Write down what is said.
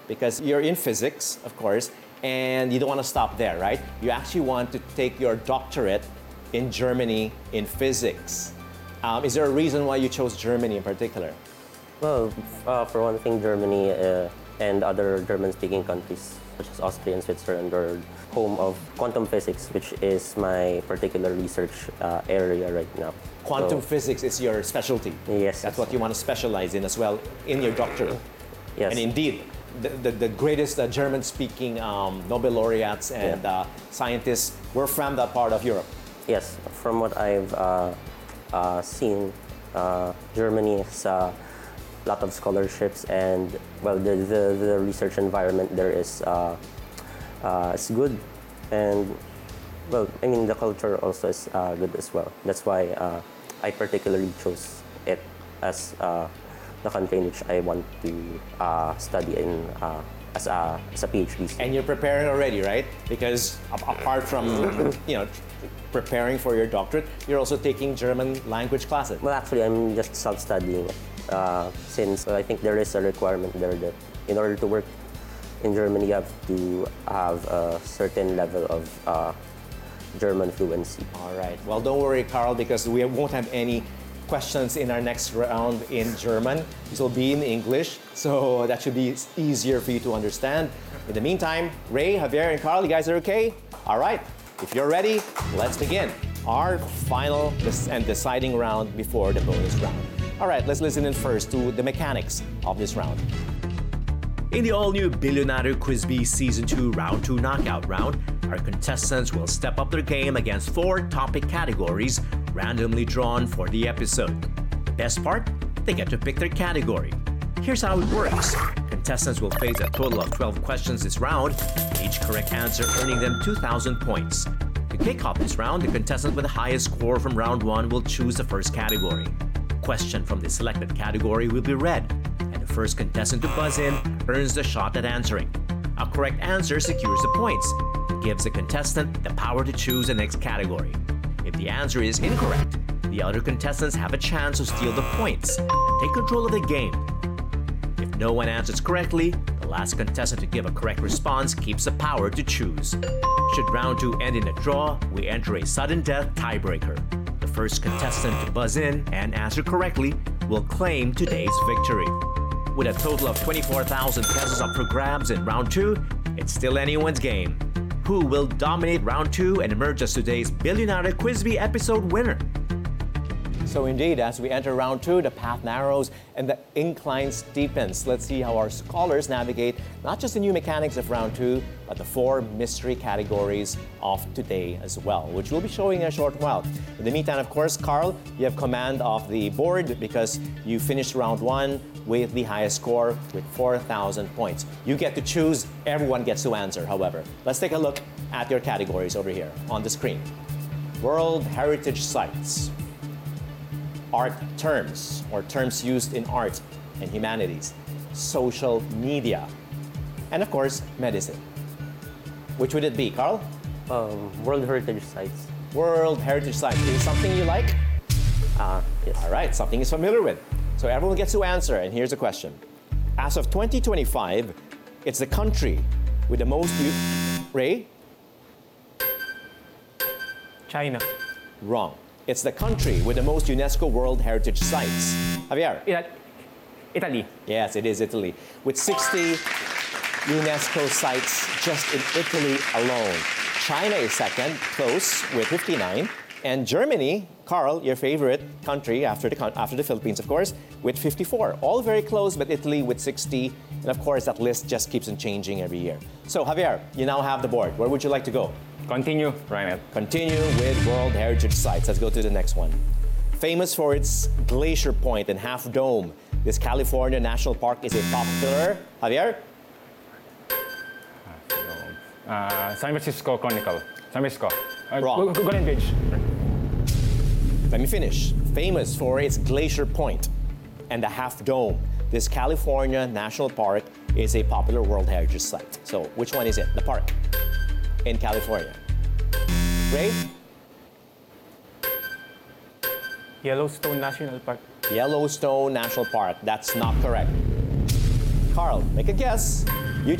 because you're in physics, of course, and you don't want to stop there, right? You actually want to take your doctorate in Germany in physics. Is there a reason why you chose Germany in particular? Well, for one thing, Germany and other German-speaking countries, such as Austria and Switzerland, are home of quantum physics, which is my particular research area right now. Quantum physics is your specialty. Yes. That's what you want to specialize in as well in your doctorate. Yes. And indeed, the greatest German-speaking Nobel laureates and scientists were from that part of Europe. Yes, from what I've seen, Germany has a lot of scholarships, and well, the research environment there is good, and well, I mean the culture also is good as well. That's why I particularly chose it as the country in which I want to study in as a PhD student. And you're preparing already, right? Because apart from preparing for your doctorate, you're also taking German language classes. Well, actually, I'm just self-studying it, since I think there is a requirement there that in order to work in Germany, you have to have a certain level of German fluency. All right. Well, don't worry, Carl, because we won't have any questions in our next round in German. This will be in English, so that should be easier for you to understand. In the meantime, Ray, Javier, and Carl, you guys are okay? All right. If you're ready, let's begin our final and deciding round before the bonus round. All right, let's listen in first to the mechanics of this round. In the all-new Billionaire Quiz Bee Season 2 Round 2 Knockout Round, our contestants will step up their game against 4 topic categories randomly drawn for the episode. The best part? They get to pick their category. Here's how it works. Contestants will face a total of 12 questions this round, each correct answer earning them 2,000 points. To kick off this round, the contestant with the highest score from round 1 will choose the first category. A question from the selected category will be read, and the first contestant to buzz in earns the shot at answering. A correct answer secures the points. It gives the contestant the power to choose the next category. If the answer is incorrect, the other contestants have a chance to steal the points and take control of the game. If no one answers correctly, the last contestant to give a correct response keeps the power to choose. Should round 2 end in a draw, we enter a sudden death tiebreaker. The first contestant to buzz in and answer correctly will claim today's victory. With a total of 24,000 pesos up for grabs in round 2, it's still anyone's game. Who will dominate round 2 and emerge as today's Billionaire Quiz Bee episode winner? So indeed, as we enter round 2, the path narrows and the incline steepens. Let's see how our scholars navigate not just the new mechanics of round 2, but the 4 mystery categories of today as well, which we'll be showing in a short while. In the meantime, of course, Carl, you have command of the board because you finished round 1 with the highest score with 4,000 points. You get to choose, everyone gets to answer, however. Let's take a look at your categories over here on the screen. World Heritage Sites, art terms, or terms used in art and humanities, social media, and of course, medicine. Which would it be, Carl? World Heritage Sites. World Heritage Sites. Is it something you like? Yes. All right, something he's familiar with. So everyone gets to answer, and here's the question. As of 2025, it's the country with the most... Ray? China. Wrong. It's the country with the most UNESCO World Heritage Sites. Javier? Italy. Yes, it is Italy. With 60 UNESCO sites just in Italy alone. China is second, close, with 59. And Germany, Carl, your favorite country after the Philippines, of course, with 54. All very close, but Italy with 60. And of course, that list just keeps on changing every year. So, Javier, you now have the board. Where would you like to go? Continue, Ryan. Continue with World Heritage Sites. Let's go to the next one. Famous for its Glacier Point and Half Dome, this California National Park is a popular... Javier? San Francisco Chronicle. San Francisco. Wrong. Golden Beach. Let me finish. Famous for its Glacier Point and the Half Dome, this California National Park is a popular World Heritage Site. So, which one is it? The park in California. Ray? Yellowstone National Park. Yellowstone National Park. That's not correct. Carl, make a guess. You